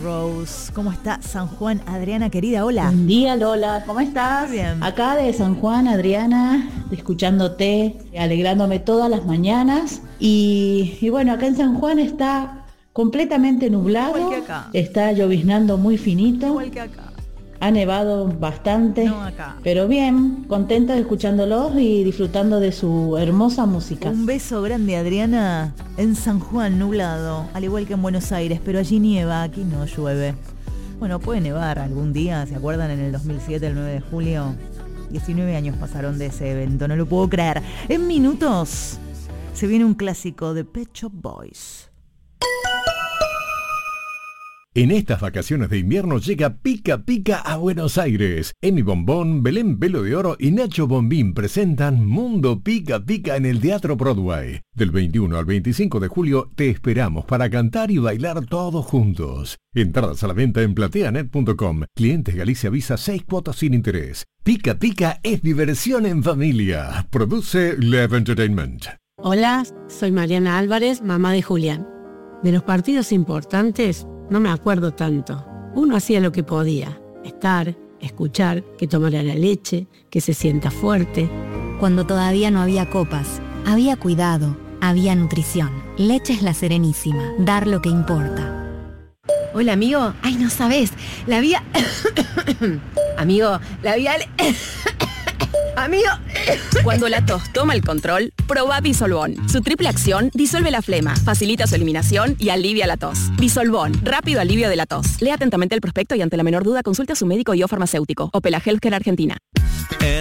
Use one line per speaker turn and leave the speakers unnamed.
Rose, ¿cómo está San Juan? Adriana, querida, hola.
Buen día, Lola, ¿cómo estás?
Bien.
Acá de San Juan, Adriana, escuchándote, alegrándome todas las mañanas. Y bueno, acá en San Juan está completamente nublado,
Igual que acá.
está lloviznando muy finito.
Igual que acá.
Ha nevado bastante,
No acá.
pero bien, contenta de escuchándolos y disfrutando de su hermosa música.
Un beso grande, Adriana, en San Juan, nublado, al igual que en Buenos Aires, pero allí nieva, aquí no llueve. Bueno, puede nevar algún día, ¿se acuerdan? En el 2007, el 9 de julio, 19 años pasaron de ese evento, no lo puedo creer. En minutos se viene un clásico de Pet Shop Boys.
En estas vacaciones de invierno llega Pica Pica a Buenos Aires. Emi Bombón, Belén Velo de Oro y Nacho Bombín presentan Mundo Pica Pica en el Teatro Broadway. Del 21 al 25 de julio te esperamos para cantar y bailar todos juntos. Entradas a la venta en plateanet.com. Clientes Galicia Visa 6 cuotas sin interés. Pica Pica es diversión en familia. Produce Lev Entertainment.
Hola, soy Mariana Álvarez, mamá de Julián. De los partidos importantes no me acuerdo tanto. Uno hacía lo que podía, estar, escuchar, que tomara la leche, que se sienta fuerte.
Cuando todavía no había copas, había cuidado, había nutrición. Leche La Serenísima, dar lo que importa.
Hola, amigo. Ay, no sabes, la vía... Amigo, la vía... Amigo, cuando la tos toma el control, probá Disolvón. Su triple acción disuelve la flema, facilita su eliminación y alivia la tos. Disolvón, rápido alivio de la tos. Lea atentamente el prospecto y ante la menor duda consulte a su médico y o farmacéutico. Opela Healthcare Argentina.